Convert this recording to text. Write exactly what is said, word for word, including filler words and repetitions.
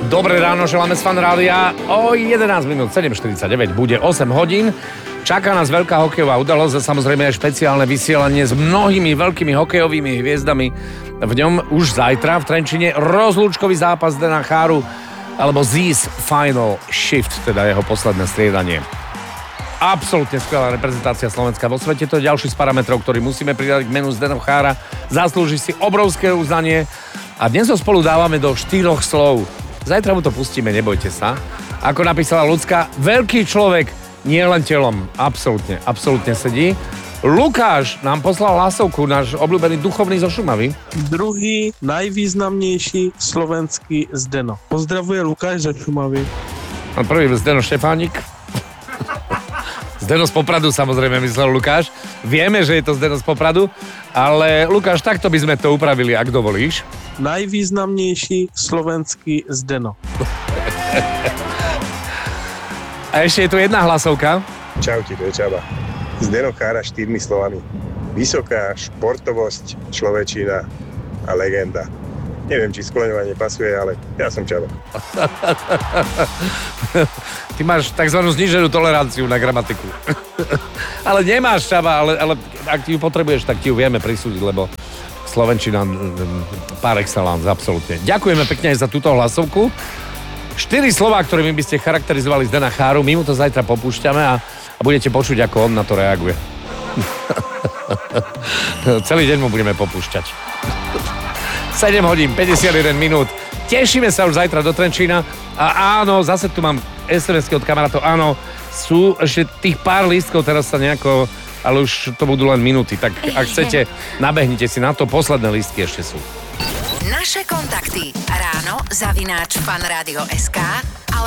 Dobré ráno, želáme z Fan Rádia. O jedenásť minút, sedem štyridsaťdeväť, bude osem hodín. Čaká nás veľká hokejová udalosť a samozrejme aj špeciálne vysielanie s mnohými veľkými hokejovými hviezdami. V ňom už zajtra v Trenčine rozlúčkový zápas Zdena Cháru, alebo Z's Final Shift, teda jeho posledné striedanie. Absolútne skvelá reprezentácia Slovenska vo svete. To je ďalší z parametrov, ktorý musíme pridať k menu Zdeno Chára. Zaslúži si obrovské uznanie. A dnes ho spolu dávame do štyroch slov. Zajtra mu to pustíme, nebojte sa. Ako napísala Ľudská, veľký človek, nie len telom. Absolútne, absolútne sedí. Lukáš nám poslal hlasovku, náš obľúbený duchovný zo Šumavy. Druhý najvýznamnejší slovenský Zdeno. Pozdravuje Lukáš zo Šumavy. A prvý Zdeno Štefánik. Zdeno z Popradu, samozrejme, myslel Lukáš. Vieme, že je to Zdeno z Popradu, ale Lukáš, takto by sme to upravili, ak dovolíš. Najvýznamnejší slovenský Zdeno. A ešte je tu jedna hlasovka. Čauti, to je Čaba. Zdeno Chára štyrmi slovami. Vysoká športovosť, človečina a legenda. Neviem, či skloňovanie pasuje, ale ja som Čaba. Ty máš takzvanú zníženú toleranciu na gramatiku. Ale nemáš, Čaba, ale, ale ak ti ju potrebuješ, tak ti ju vieme prisúdiť, lebo slovenčina par excellence, absolútne. Ďakujeme pekne aj za túto hlasovku. Štyri slová, ktorými by ste charakterizovali Zdena Cháru, my mu to zajtra popúšťame a, a budete počuť, ako on na to reaguje. Celý deň mu budeme popúšťať. sedem hodín, päťdesiatjeden minút. Tešíme sa už zajtra do Trenčína. A áno, zase tu mám es em esky od kamarátov. Áno, sú ešte tých pár lístkov, teraz sa nejako, ale už to budú len minúty. Tak ak chcete, nabehnite si na to. Posledné lístky ešte sú. Naše kontakty ráno zavináč fanradio bodka es ká